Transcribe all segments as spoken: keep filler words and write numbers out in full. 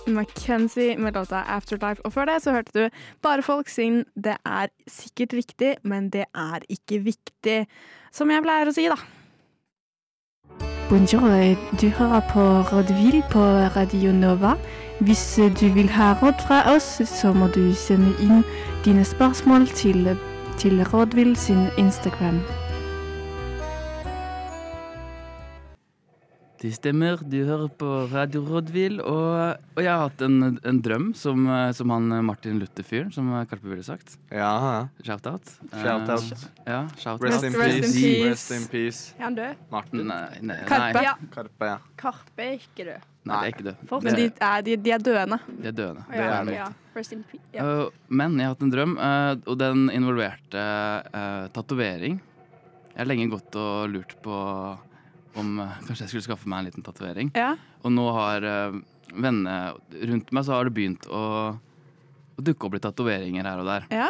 Mackenzie med låta Afterlife. Og før det så hørte du Bare folk sin Det er sikkert riktig, men det er ikke viktig. Som jeg pleier å si, da. Bonjour, du hører på Rådvill på Radio Nova. Hvis du vil ha råd fra oss, så må du sende inn dine spørsmål til, til Rådvill sin Instagram. Det stemmer, du hører på Radio Rådvill, og, og jeg har hatt en, en drøm som, som han Martin Luther-fyr, som Karpe ville sagt. Ja, ja. Shout-out. Shout-out. Uh, ja, shout-out. Rest in Rest in peace. peace. Rest in peace. Er han død? Martin. Nei, nei, Karpe. nei. Ja. Karpe, ja. Karpe er ikke død. Nei, det er ikke død. For- Men de Det, er, de, de er døende. de er døende. Det er det. Ja. Rest in peace. Ja. Uh, men jeg har hatt en drøm, uh, og den involverte uh, tatovering. Jeg har lenge gått og lurt på om uh, kanskje jeg skulle skaffe meg en liten tatovering. Ja. Og nå har uh, vennene rundt meg, så har det begynt å, å dukke opp litt tatoveringer her og der. Ja?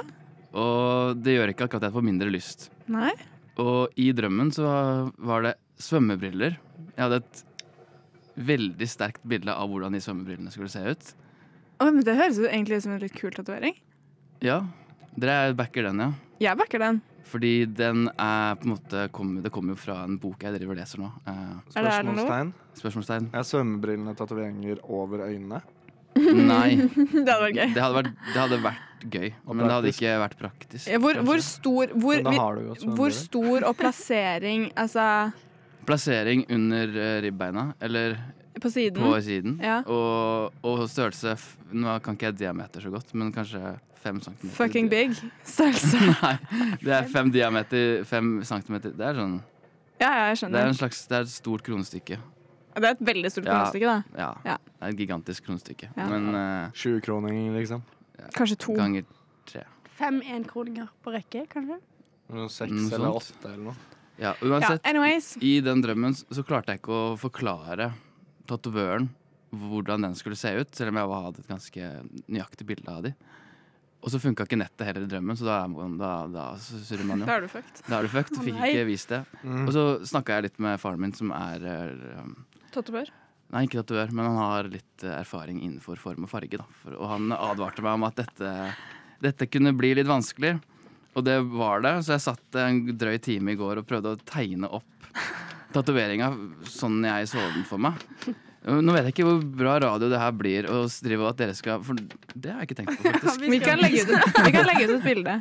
Og det gjør ikke akkurat at jeg får mindre lyst. Nei? Og i drømmen så var det svømmebriller. Jeg hadde et veldig sterkt bilde av hvordan de svømmebrillene skulle se ut. Oi, men det høres jo egentlig ut som en litt kul tatovering. Ja, dere backer den, ja. Jeg backer den. Fordi den er på en måte kom, det kommer jo fra en bok jeg driver og leser nå. Eh, Er det- er det noe? Spørsmålstegn. spørsmålstegn? Er svømmebrillene tatoveringer over øynene? Nei. Det hadde vært gøy. Det hadde vært, det hadde vært gøy, Og men det hadde praktisk. ikke vært praktisk. Ja, Hvor, hvor stor hvor, Men da vi- har du jo hvor svømmebriller. stor og plassering, altså Plassering under eh, ribbeina, eller på siden? på siden. Ja. Og, og størrelse f- Nå kan ikke jeg diameter så godt, men kanskje fem centimeter. Fucking big størrelse. Nei, det er fem diameter, fem centimeter. Det er sånn Ja, ja, jeg Det er skjønner. en slags, det er et stort kronestykke. Det er et veldig stort Ja. kronestykke, da. Ja, Ja. det er et gigantisk kronestykke. Ja. Men eh, tjue-kroninger, liksom. Kanskje to. ganger tre. Fem enkroninger på rekke, kanskje? Noe Seks Mm, eller sånt. åtte eller noe. Ja, Ja, uansett, anyways. i den drømmen så så klarte jeg ikke å forklare tatovøren hvordan den skulle se ut, selv om jeg hadde et ganske nøyaktig bilde av de. Og så funka ikke nettet heller i drømmen, så da, er man- da, da surrer man jo. Da er du fucked. Da er du fucked. Å, Fikk nei. ikke vist det. Mm. Og så snakka jeg litt med faren min, som er eh, Tatovør. Nei, ikke tatovør, men han har litt eh, erfaring innenfor form og farge. Da. For, og han advarte meg om at dette, dette kunne bli litt vanskelig. Og det var det, så jeg satt en drøy time i går og prøvde å tegne opp tatoveringa sånn jeg så den for meg. Nå vet jeg ikke hvor bra radio det her blir, og drive at dere skal For det har jeg ikke tenkt på, faktisk. Vi kan legge ut, vi kan legge ut et bilde.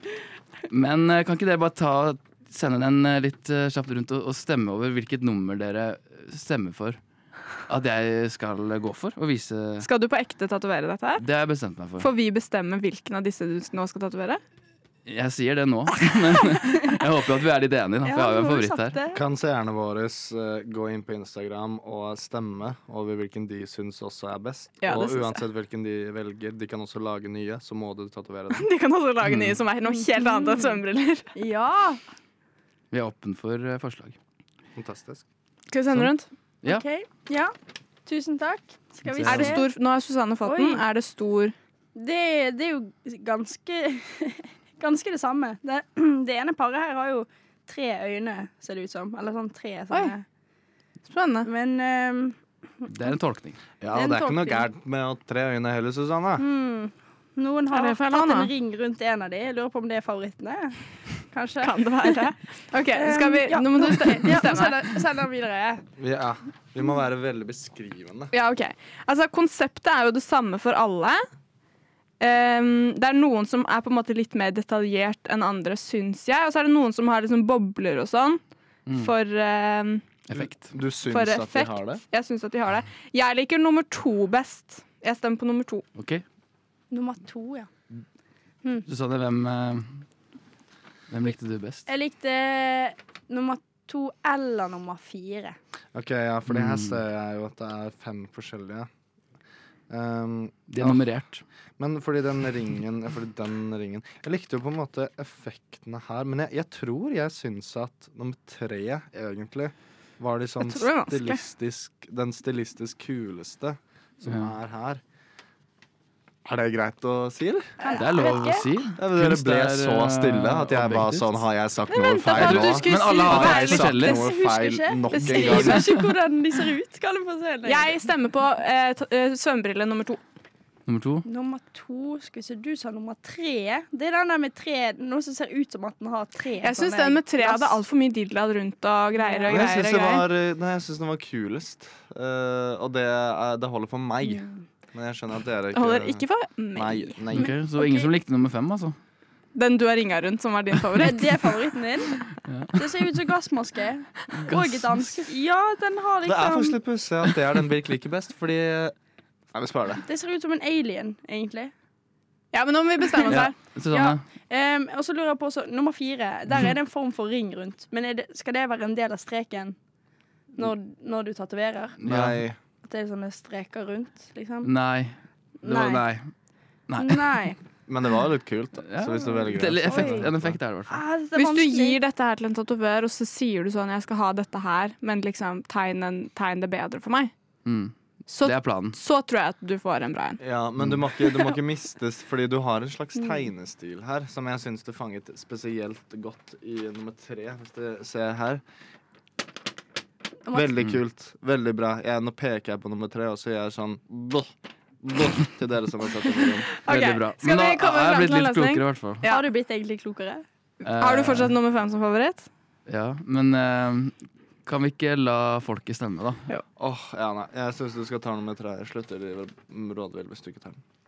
Men eh, kan ikke dere bare ta, sende den eh, litt eh, kjapt rundt og, og stemme over hvilket nummer dere stemmer for at jeg skal gå for, og vise. Skal du på ekte tatovere dette her? Det har jeg bestemt meg for. Får vi bestemme hvilken av disse du nå skal tatovere? Jeg sier det nå, men jeg håper at vi er litt enige, da, for jeg har jo en favoritt her. Kan seerne våre uh, gå inn på Instagram og stemme over hvilken de syns også er best. Ja, det og syns jeg. uansett hvilken de velger, de kan også lage nye, så må du tatovere dem. De kan også lage nye som er noe helt annet enn svømmebriller. Ja! Vi er åpen for eh, forslag. Fantastisk. Skal vi sende rundt? Ja. OK. Ja. Tusen takk. Skal vi Er det se. stor, nå har Susanne fått Oi. den. Er det stor Det, det er jo ganske Ganske det samme. Det, det ene paret her har jo tre øyne, ser det ut som. Eller sånn tre sånne. Spennende. Men ehm, Det er en tolkning. Ja, Den det er ikke noe tolkningen. gærent med å ha tre øyne heller, Susanne. hmm, noen Er har det feil tatt hånd, da? en ring rundt en av de. Jeg lurer på om det er favorittene. Kanskje. Kan det være? OK, skal vi Um, ja. Nå må du ste- Ja, bestemme. send den- send den videre. Vi, ja, vi må være veldig beskrivende. Ja, ok. Altså, konseptet er jo det samme for alle. Ehm, det er noen som er på en måte litt mer detaljert enn andre, syns jeg. Og så er det noen som har liksom bobler og sånn. Mm. For ehm, Effekt. Du syns For at de effekt. har det? jeg syns at de har det. Jeg liker nummer to best. Jeg stemmer på nummer to. OK. Nummer to, ja. Susanne, hvem, eh, hvem likte du best? Jeg likte nummer to eller nummer fire. Ok, ja, for det her Mm. ser jeg jo at det er fem forskjellige. Um, De er ja, nummerert. Men fordi den ringen, fordi den ringen Jeg likte jo på en måte effektene her, men jeg, jeg tror jeg syns at nummer tre egentlig var de sånn Jeg tror det er vanskelig. stilistisk den stilistisk kuleste som Ja. er her. Er det greit å si, eller? Det er lov å si. Ja, men dere Kunst ble er, så eh, stille at jeg var objektivt. sånn, har jeg sagt Nei, noe vent, feil da, nå? du skulle Men alle si- har Har det jeg helt sagt forskjellig. noe Jeg husker feil ikke. nok Jeg en skriver gang? ikke hvordan de ser ut. Kan du få se? Jeg stemmer på eh, t- eh, svømmebrille nummer to. Nummer to. Nummer to, skal vi se, du sa nummer tre. Det er den der med tre, noe som ser ut som at den har tre. Jeg syns sånne den med tre glass. hadde altfor mye dillad rundt og greier og Nei, jeg greier. syns og det greier. var, eh, nei, jeg synes den var kulest. Eh, og det, er- det holder for meg. Mm. Men jeg skjønner at dere Det ikke holder ikke for Nei, meg. nei. Ok, Så ingen som likte nummer fem, altså? Den du har ringa rundt, som var din Det, favoritt. det er favoritten din. Det ser ut som gassmaske. Og et ansikt. Ja, den har Det er faktisk liksom litt pussig at det er den Birk liker best, fordi Nei, vi sparer det. Det ser ut som en alien, egentlig. Ja, men nå må vi bestemme oss Ja. her. Susanne? Um, og så lurer jeg på også, nummer fire. Der er det en form for ring rundt. Men er det, skal det være en del av streken når, når du tatoverer? Nei. At det er sånne streker rundt, liksom? Nei. Det var, nei. Nei. Nei. Men det var litt kult, da. Ja, Så hvis du velger det, det, så- effekt, Oi. en effekt er det i hvert fall. Ah, dette er Hvis du vanskelig. gir dette her til en tatovør, og så sier du sånn 'jeg skal ha dette her', men liksom tegn, en, tegn det bedre for meg, Mm. så, Det er planen. så tror jeg at du får en bra en. Ja, men du må, ikke, du må ikke mistes, fordi du har en slags tegnestil her som jeg syns du fanget spesielt godt i nummer tre, hvis du ser her. Veldig kult. Veldig bra. Jeg, nå peker jeg på nummer tre, og så gjør jeg sånn blå, blå, til dere som har sett det. Veldig Ok, bra. skal Men nå vi komme er jeg frem blitt til en litt løsning? klokere, i hvert fall. Ja. Har du blitt egentlig klokere? Har du fortsatt nummer fem som favoritt? Ja, men eh, kan vi ikke la folket stemme, da? Åh, ja, nei. Jeg syns du skal ta nummer tre. Jeg slutter i rådvill hvis du ikke tar den.